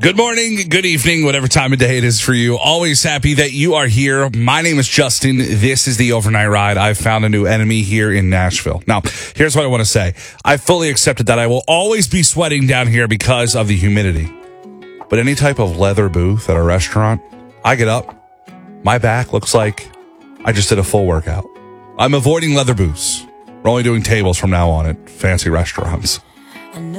Good morning, good evening, whatever time of day it is for you. Always happy that you are here. My name is Justin. This is the Overnight Ride. I've found a new enemy here in Nashville. Now, here's what I want to say. I fully accepted that I will always be sweating down here because of the humidity. But any type of leather booth at a restaurant, I get up, my back looks like I just did a full workout. I'm avoiding leather booths. We're only doing tables from now on at fancy restaurants.